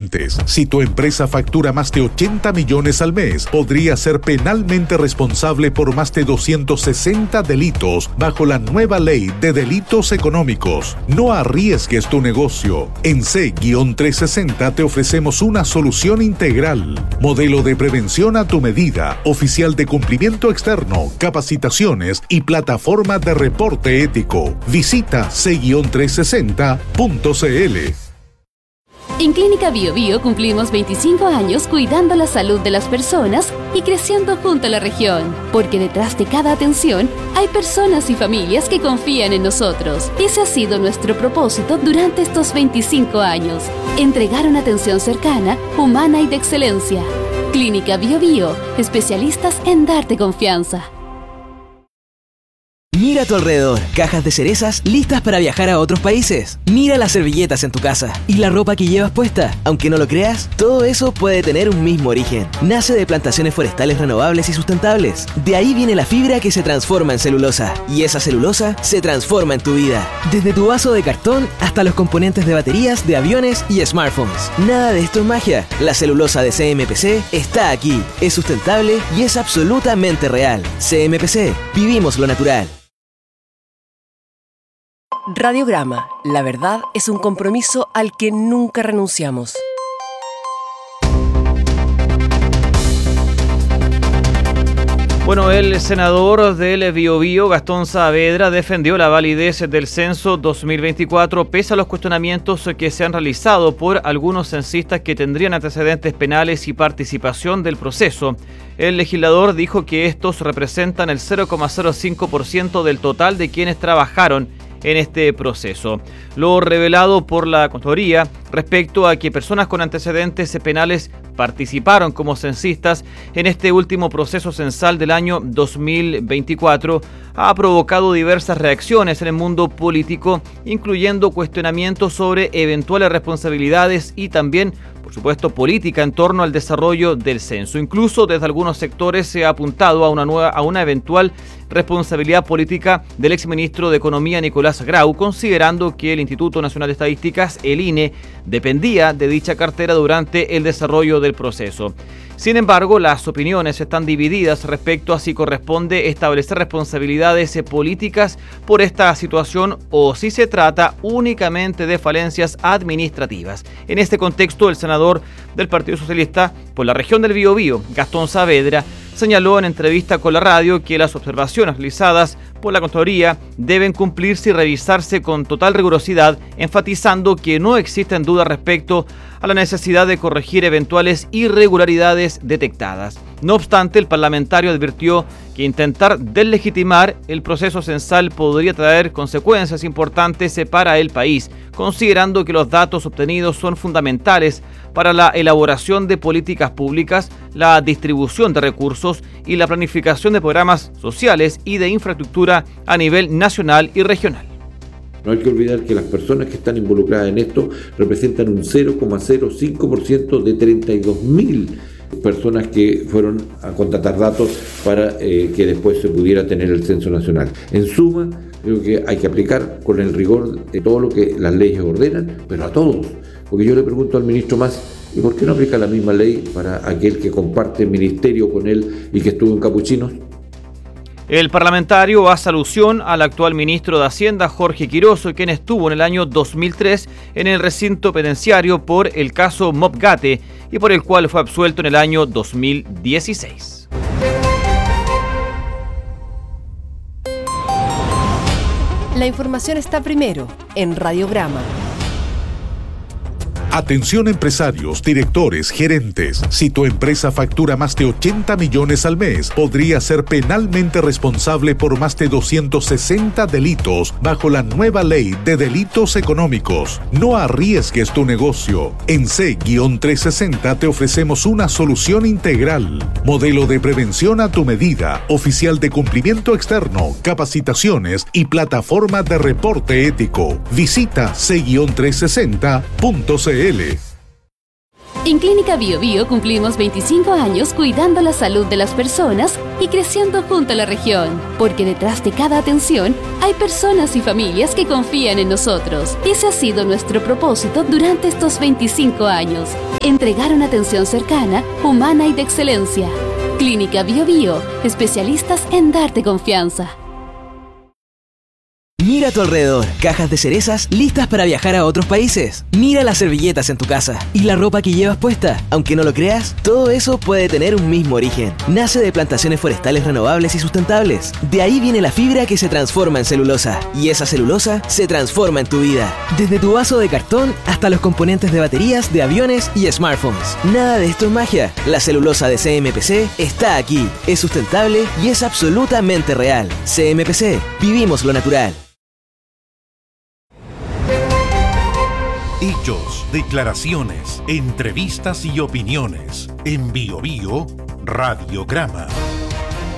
antecedentes. Si tu empresa factura más de 80 millones al mes, podría ser penalmente responsable por más de 260 delitos bajo la nueva ley de delitos económicos. No arriesgues tu negocio. En C-360 te ofrecemos una solución integral. Modelo de prevención a tu medida, oficial de cumplimiento externo, capacitaciones y plataforma de reporte ético. Visita c-360.cl. En Clínica Bio Bio cumplimos 25 años cuidando la salud de las personas y creciendo junto a la región. Porque detrás de cada atención hay personas y familias que confían en nosotros. Ese ha sido nuestro propósito durante estos 25 años. Entregar una atención cercana, humana y de excelencia. Clínica Bio Bio, especialistas en darte confianza. Mira a tu alrededor, cajas de cerezas listas para viajar a otros países. Mira las servilletas en tu casa y la ropa que llevas puesta. Aunque no lo creas, todo eso puede tener un mismo origen. Nace de plantaciones forestales renovables y sustentables. De ahí viene la fibra que se transforma en celulosa. Y esa celulosa se transforma en tu vida. Desde tu vaso de cartón hasta los componentes de baterías, de aviones y smartphones. Nada de esto es magia. La celulosa de CMPC está aquí. Es sustentable y es absolutamente real. CMPC. Vivimos lo natural. Radiograma. La verdad es un compromiso al que nunca renunciamos. Bueno, el senador del Biobío, Gastón Saavedra, defendió la validez del censo 2024 pese a los cuestionamientos que se han realizado por algunos censistas que tendrían antecedentes penales y participación del proceso. El legislador dijo que estos representan el 0,05% del total de quienes trabajaron en este proceso. Lo revelado por la Contraloría respecto a que personas con antecedentes penales participaron como censistas en este último proceso censal del año 2024 ha provocado diversas reacciones en el mundo político, incluyendo cuestionamientos sobre eventuales responsabilidades y también, por supuesto, política en torno al desarrollo del censo. Incluso desde algunos sectores se ha apuntado a una eventual responsabilidad política del exministro de Economía Nicolás Grau, considerando que el Instituto Nacional de Estadísticas, el INE, dependía de dicha cartera durante el desarrollo del proceso. Sin embargo, las opiniones están divididas respecto a si corresponde establecer responsabilidades políticas por esta situación o si se trata únicamente de falencias administrativas. En este contexto, el senador del Partido Socialista por la región del Biobío, Gastón Saavedra, señaló en entrevista con la radio que las observaciones realizadas por la Contraloría deben cumplirse y revisarse con total rigurosidad, enfatizando que no existen dudas respecto a la necesidad de corregir eventuales irregularidades detectadas. No obstante, el parlamentario advirtió que intentar deslegitimar el proceso censal podría traer consecuencias importantes para el país, considerando que los datos obtenidos son fundamentales para la elaboración de políticas públicas, la distribución de recursos y la planificación de programas sociales y de infraestructura a nivel nacional y regional. No hay que olvidar que las personas que están involucradas en esto representan un 0,05% de 32.000 personas que fueron a contratar datos para que después se pudiera tener el censo nacional. En suma, creo que hay que aplicar con el rigor de todo lo que las leyes ordenan, pero a todos. Porque yo le pregunto al ministro Mas, ¿y por qué no aplica la misma ley para aquel que comparte ministerio con él y que estuvo en Capuchinos? El parlamentario hace alusión al actual ministro de Hacienda, Jorge Quiroso, quien estuvo en el año 2003 en el recinto penitenciario por el caso Mopgate y por el cual fue absuelto en el año 2016. La información está primero en Radiograma. Atención empresarios, directores, gerentes. Si tu empresa factura más de 80 millones al mes, podría ser penalmente responsable por más de 260 delitos bajo la nueva ley de delitos económicos. No arriesgues tu negocio. En C-360 te ofrecemos una solución integral. Modelo de prevención a tu medida, oficial de cumplimiento externo, capacitaciones y plataforma de reporte ético. Visita C-360.cl. En Clínica BioBio cumplimos 25 años cuidando la salud de las personas y creciendo junto a la región, porque detrás de cada atención hay personas y familias que confían en nosotros. Ese ha sido nuestro propósito durante estos 25 años, entregar una atención cercana, humana y de excelencia. Clínica BioBio, especialistas en darte confianza. Mira a tu alrededor, cajas de cerezas listas para viajar a otros países. Mira las servilletas en tu casa y la ropa que llevas puesta. Aunque no lo creas, todo eso puede tener un mismo origen. Nace de plantaciones forestales renovables y sustentables. De ahí viene la fibra que se transforma en celulosa. Y esa celulosa se transforma en tu vida. Desde tu vaso de cartón hasta los componentes de baterías de aviones y smartphones. Nada de esto es magia. La celulosa de CMPC está aquí. Es sustentable y es absolutamente real. CMPC, vivimos lo natural. Hechos, declaraciones, entrevistas y opiniones. En BioBio Radiograma.